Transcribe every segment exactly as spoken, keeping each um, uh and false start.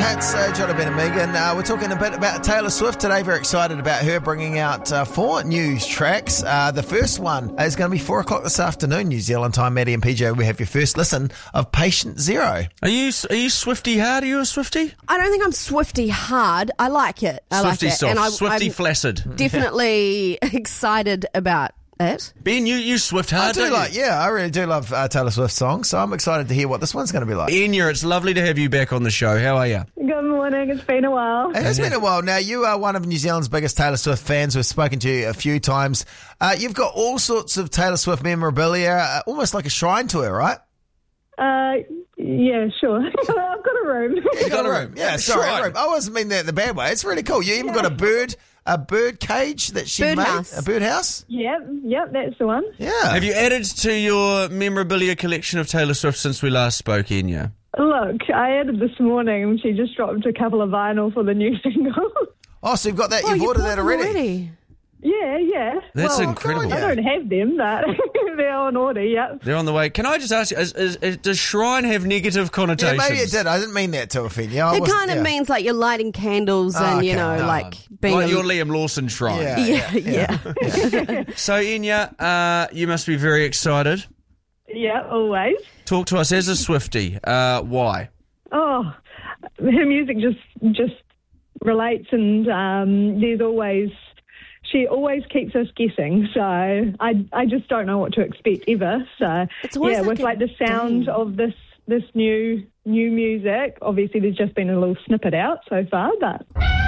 Uh, it's uh, John Ben and Megan. Uh, we're talking a bit about Taylor Swift today. Very excited about her bringing out uh, four new tracks. Uh, the first one is going to be four o'clock this afternoon, New Zealand time. Maddie and P J, we have your first listen of Patient Zero. Are you are you Swifty hard? Are you a Swifty? I don't think I'm Swifty hard. I like it. I Swifty like it. soft. And I, Swifty I'm flaccid. Definitely excited about it. Ben, you, you Swift hard, I do don't like, you? yeah, I really do love uh, Taylor Swift songs, so I'm excited to hear what this one's going to be like. Enya, it's lovely to have you back on the show. How are you? Good morning. It's been a while. It has been a while now. You are one of New Zealand's biggest Taylor Swift fans. We've spoken to you a few times. Uh, you've got all sorts of Taylor Swift memorabilia, uh, almost like a shrine to her, right? Uh, yeah, sure. I've got a room. You got a room. Yeah, sorry, a room. I wasn't mean that in the bad way. It's really cool. You even got a bird, a bird cage that she Bird made. house. A bird house. Yep, yep, that's the one. Yeah. Have you added to your memorabilia collection of Taylor Swift since we last spoke, Enya? Look, I added this morning and she just dropped a couple of vinyl for the new single. Oh, so you've got that. Oh, You've you ordered bought that them already. yeah, yeah. That's well, incredible. I don't have them, but they're on order, yep. They're on the way. Can I just ask you, is, is, is, does shrine have negative Yeah, connotations? maybe it did. I didn't mean that to offend you. I It wasn't- kind of yeah. means like you're lighting candles Oh, and, you okay, know, no. like being Like a- your Liam Lawson shrine. Yeah. Yeah, yeah. So, Enya, uh, you must be very excited. Yeah, always. Talk to us as a Swiftie. Uh, why? Oh, her music just just relates, and um, there's always she always keeps us guessing. So I I just don't know what to expect ever. So It's always yeah, like with a like the sound game. of this this new new music. Obviously, there's just been a little snippet out so far, but.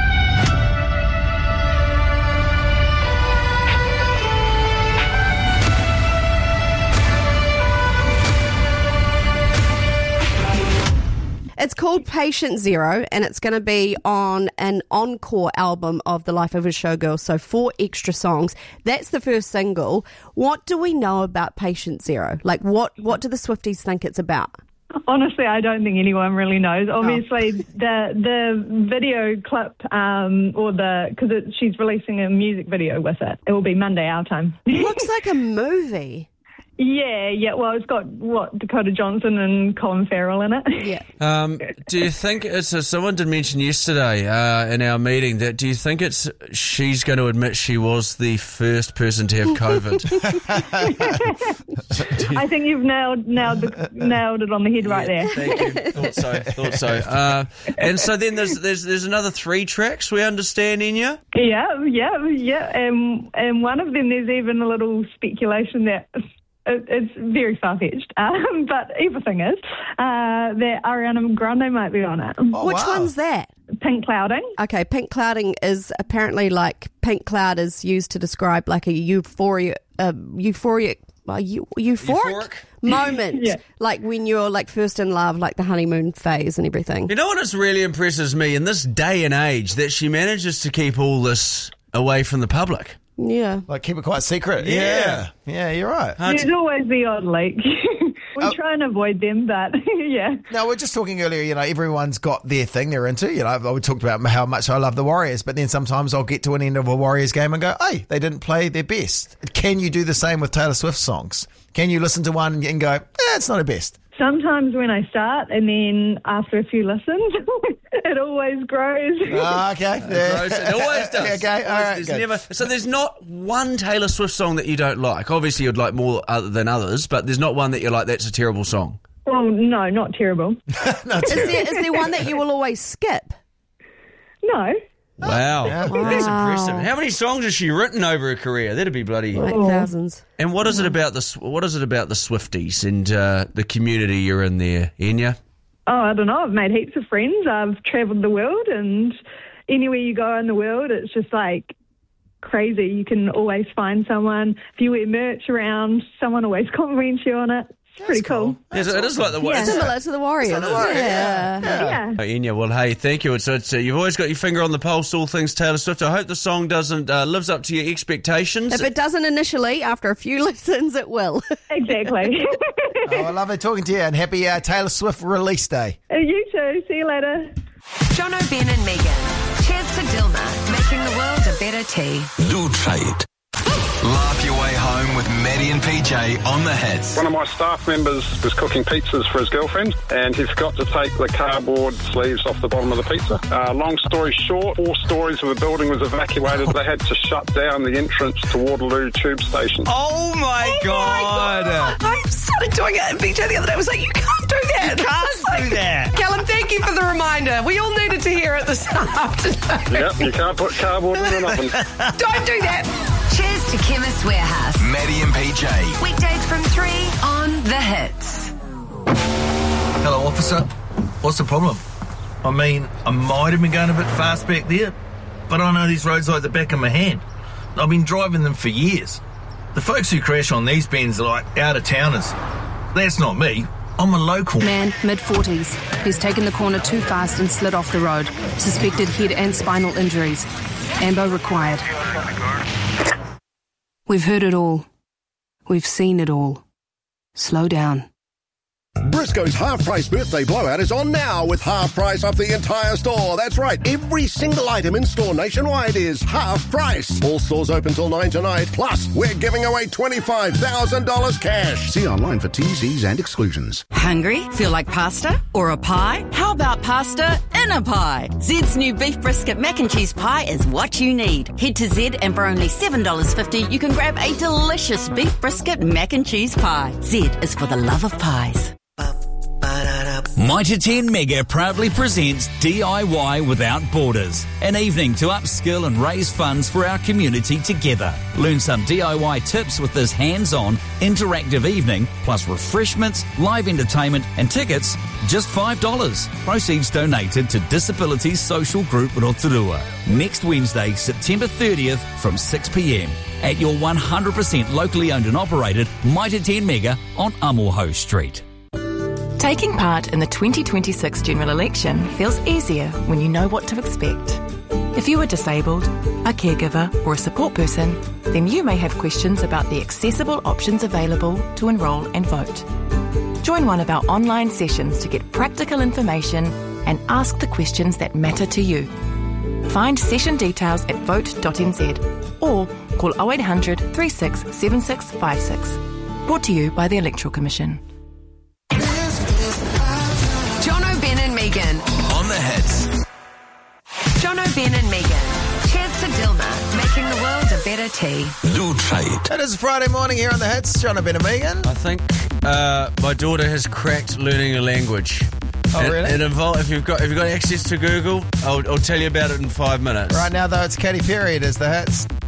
It's called Patient Zero, and it's going to be on an encore album of The Life of a Showgirl, so four extra songs. That's the first single. What do we know about Patient Zero? Like, what, what do the Swifties think it's about? Honestly, I don't think anyone really knows. Obviously, the the video clip, um, or the because she's releasing a music video with it. It will be Monday our time. It looks like a movie. Yeah, yeah. Well, it's got what Dakota Johnson and Colin Farrell in it. Yeah. Um, do you think it's, uh, someone did mention yesterday uh, in our meeting that do you think it's she's going to admit she was the first person to have COVID? I think you've nailed nailed the, nailed it on the head right there. Thank you. Thought so. Thought so. Uh, and so then there's there's there's another three tracks we understand, Enya. Yeah, yeah, yeah. And and one of them, there's even a little speculation that. It, it's very far-fetched, um, but everything is, uh, that Ariana Grande might be on it. Oh, Which wow. one's that? Pink clouding. Okay, pink clouding is apparently like pink cloud is used to describe like a euphoria, uh, euphoric, uh, eu- euphoric, Euphoric? moment, Yeah. like when you're like first in love, like the honeymoon phase and everything. You know what is really impresses me in this day and age that she manages to keep all this away from the public. Yeah. Like, keep it quite secret. Yeah. Yeah, yeah you're right. Hard There's to- always the odd leak. we Oh. try and avoid them, but yeah. Now, we're just talking earlier, you know, everyone's got their thing they're into. You know, we talked about how much I love the Warriors, but then sometimes I'll get to an end of a Warriors game and go, hey, they didn't play their best. Can you do the same with Taylor Swift songs? Can you listen to one and go, eh, it's not her best? Sometimes when I start and then after a few listens, it always grows. Ah, okay. Gross. It always does. Okay, all Always- right, there's good. never, so there's not one Taylor Swift song that you don't like. Obviously, you'd like more other than others, but there's not one that you're like, that's a terrible song. Well, no, not terrible. Not Is terrible. there, is there one that you will always skip? No. Wow. Yeah. That's Wow. impressive. How many songs has she written over her career? That'd be bloody... Like thousands. And what is it about the Sw- what is it about the Swifties and uh, the community you're in there, Enya? Oh, I don't know. I've made heaps of friends. I've travelled the world, and anywhere you go in the world, it's just like crazy. You can always find someone. If you wear merch around, someone always compliments you on it. It's pretty cool. Yes, it is like the Yeah. it's- Similar to the Warriors. the Warriors, Yeah. Yeah. Oh, Enya, well, hey, thank you. It's, it's uh, you've always got your finger on the pulse, all things Taylor Swift. I hope the song doesn't uh, lives up to your expectations. If it doesn't initially, after a few listens, it will. Exactly. Oh, I love it talking to you, and happy uh, Taylor Swift release day. You too. See you later. John O'Ben and Megan. Cheers to Dilma, making the world a better tea. Do try it. Laugh your way home with Maddie and P J on the hits. One of my staff members was cooking pizzas for his girlfriend, and he forgot to take the cardboard sleeves off the bottom of the pizza. Uh, long story short, four stories of the building was evacuated. They had to shut down the entrance to Waterloo Tube Station. Oh my Oh god! my God. I started doing it, and B J the other day was like, you can't do that. You can't Like, do that. Callum, thank you for the reminder. We all needed to hear it this afternoon. Yep, you can't put cardboard in an oven. Don't do that. Cheers to Chemist Warehouse. Maddie and P J. Weekdays from three on The Hits. Hello, officer. What's the problem? I mean, I might have been going a bit fast back there, but I know these roads like the back of my hand. I've been driving them for years. The folks who crash on these bends are like out-of-towners. That's not me. I'm a local. Man, mid forties. He's taken the corner too fast and slid off the road. Suspected head and spinal injuries. Ambo required. We've heard it all. We've seen it all. Slow down. Briscoe's half-price birthday blowout is on now with half price off the entire store. That's right, every single item in store nationwide is half price. All stores open till nine tonight. Plus, we're giving away twenty-five thousand dollars cash. See online for T Cs and exclusions. Hungry? Feel like pasta? Or a pie? How about pasta in a pie? Zed's new beef brisket mac and cheese pie is what you need. Head to Zed and for only seven dollars fifty you can grab a delicious beef brisket mac and cheese pie. Zed is for the love of pies. Mitre ten Mega proudly presents D I Y Without Borders, an evening to upskill and raise funds for our community together. Learn some D I Y tips with this hands-on, interactive evening, plus refreshments, live entertainment and tickets, just five dollars. Proceeds donated to Disabilities Social Group Rotorua. Next Wednesday, September thirtieth from six p m at your one hundred percent locally owned and operated Mitre ten Mega on Amoho Street. Taking part in the twenty twenty-six general election feels easier when you know what to expect. If you are disabled, a caregiver or a support person, then you may have questions about the accessible options available to enrol and vote. Join one of our online sessions to get practical information and ask the questions that matter to you. Find session details at vote dot n z or call oh eight hundred, thirty-six, seventy-six fifty-six. Brought to you by the Electoral Commission. Jono, Ben and Megan. On the hits. Jono, Ben and Megan. Cheers to Dilma, making the world a better tea. Do trade. It is Friday morning here on the hits. John and Ben and Megan. I think uh, my daughter has cracked learning a language. Oh, it, really? It involve, if you've got if you've got access to Google, I'll, I'll tell you about it in five minutes. Right now, though, it's Katy Perry. It is the hits.